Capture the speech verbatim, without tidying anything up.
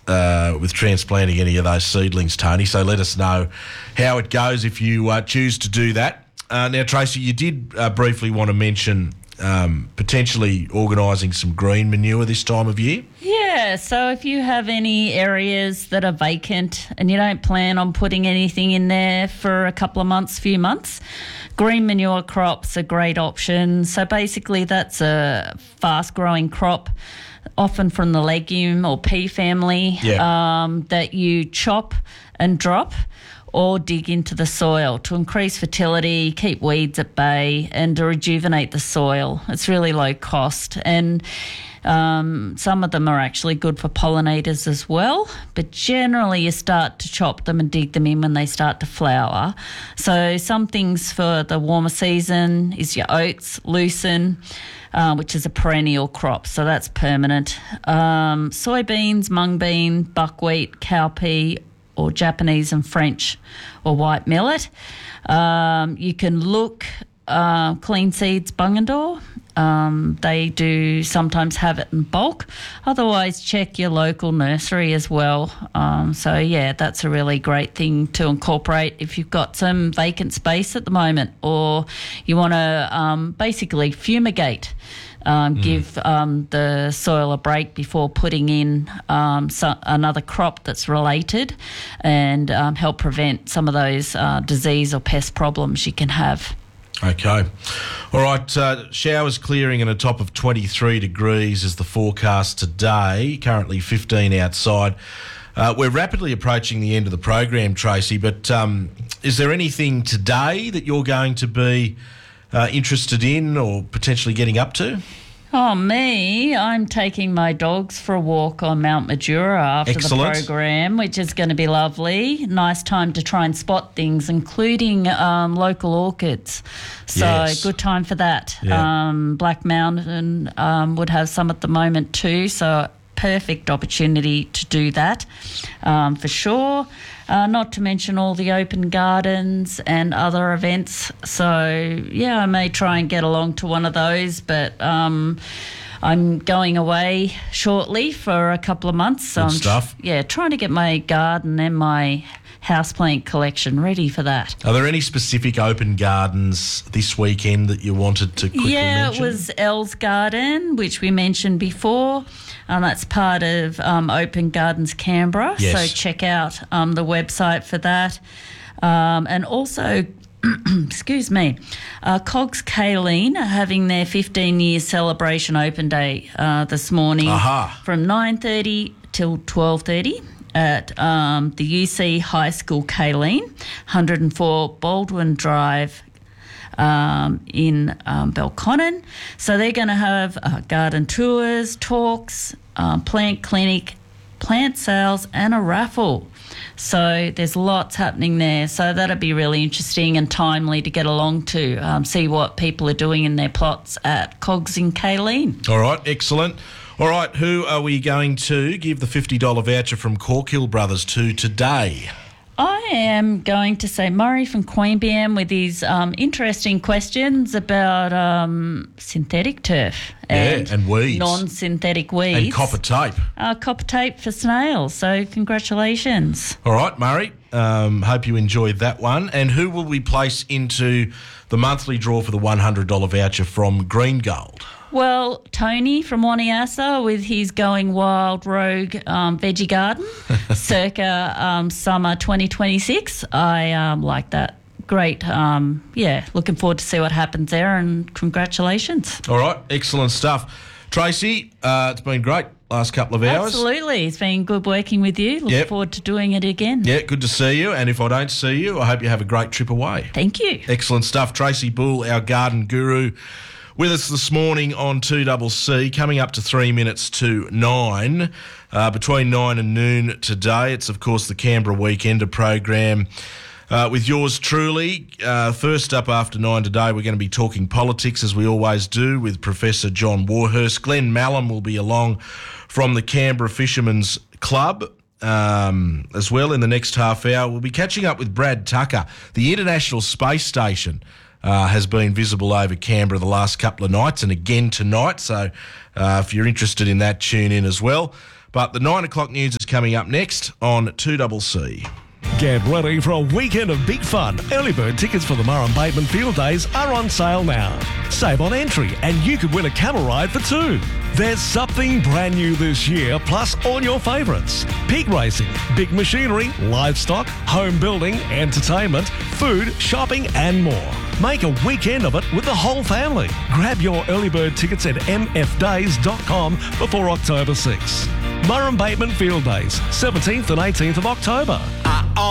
uh, with transplanting any of those seedlings, Tony. So let us know how it goes if you uh, choose to do that. Uh, now, Tracy, you did uh, briefly want to mention um, potentially organising some green manure this time of year. Yeah, so if you have any areas that are vacant and you don't plan on putting anything in there for a couple of months, few months, green manure crop's a great option. So basically that's a fast-growing crop, often from the legume or pea family, yeah. um, that you chop and drop or dig into the soil to increase fertility, keep weeds at bay, and to rejuvenate the soil. It's really low cost, and um, some of them are actually good for pollinators as well, but generally you start to chop them and dig them in when they start to flower. So some things for the warmer season is your oats, lucerne, Uh, which is a perennial crop, so that's permanent. Um, soybeans, mung bean, buckwheat, cowpea, or Japanese and French or white millet. Um, you can look uh, Clean Seeds Bungendore. Um, they do sometimes have it in bulk. Otherwise, check your local nursery as well. Um, so, yeah, that's a really great thing to incorporate if you've got some vacant space at the moment, or you want to um, basically fumigate. Um, mm. Give um, the soil a break before putting in um, so another crop that's related, and um, help prevent some of those uh, disease or pest problems you can have. Okay. All right, uh, showers clearing and a top of twenty-three degrees is the forecast today, currently fifteen outside. Uh, we're rapidly approaching the end of the program, Tracy, but um, is there anything today that you're going to be uh, interested in or potentially getting up to? Oh, me, I'm taking my dogs for a walk on Mount Majura after Excellent. the program, which is going to be lovely. Nice time to try and spot things, including um, local orchids. So Yes. good time for that. Yeah. Um, Black Mountain um, would have some at the moment too, so perfect opportunity to do that um, for sure. Uh, not to mention all the open gardens and other events. So, yeah, I may try and get along to one of those, but um, I'm going away shortly for a couple of months. So Good I'm stuff. Tr- yeah, trying to get my garden and my houseplant collection ready for that. Are there any specific open gardens this weekend that you wanted to quickly yeah, mention? it was Elle's Garden, which we mentioned before. Um, that's part of um, Open Gardens Canberra. Yes. So check out um, the website for that. Um, and also, excuse me, uh, Cogs Kaleen are having their fifteen-year celebration open day uh, this morning Aha. from nine thirty till twelve thirty. At um, the U C High School Kaleen, one hundred four Baldwin Drive um, in um, Belconnen. So they're going to have uh, garden tours, talks, um, plant clinic, plant sales and a raffle. So there's lots happening there. So that'll be really interesting and timely to get along to, um, see what people are doing in their plots at Cogs in Kaleen. All right, excellent. All right, who are we going to give the fifty dollars voucher from Corkhill Brothers to today? I am going to say Murray from Queanbeyan with his um, interesting questions about um, synthetic turf and, yeah, and weeds. non-synthetic weeds. And copper tape. Uh, copper tape for snails. So congratulations. All right, Murray. Um, hope you enjoyed that one. And who will we place into the monthly draw for the one hundred dollars voucher from Green Gold? Well, Tony from Waniassa with his Going Wild Rogue um, Veggie Garden, circa um, summer twenty twenty-six. I um, like that. Great. Um, yeah, looking forward to see what happens there, and congratulations. All right, excellent stuff. Tracy, uh, it's been great last couple of hours. Absolutely. It's been good working with you. Look Yep. forward to doing it again. Yeah, good to see you. And if I don't see you, I hope you have a great trip away. Thank you. Excellent stuff. Tracy Bull, our garden guru, with us this morning on two C C, coming up to three minutes to nine. Uh, between nine and noon today, it's, of course, the Canberra Weekender program uh, with yours truly. Uh, first up after nine today, we're going to be talking politics, as we always do, with Professor John Warhurst. Glenn Mallum will be along from the Canberra Fishermen's Club. Um, as well in the next half hour. We'll be catching up with Brad Tucker. The International Space Station Uh, has been visible over Canberra the last couple of nights and again tonight. So uh, if you're interested in that, tune in as well. But the nine o'clock news is coming up next on two C C. Get ready for a weekend of big fun. Early bird tickets for the Murrum Bateman Field Days are on sale now. Save on entry and you could win a camel ride for two. There's something brand new this year, plus all your favourites. Pig racing, big machinery, livestock, home building, entertainment, food, shopping and more. Make a weekend of it with the whole family. Grab your early bird tickets at m f days dot com before October sixth. Murrum Bateman Field Days, seventeenth and eighteenth of October.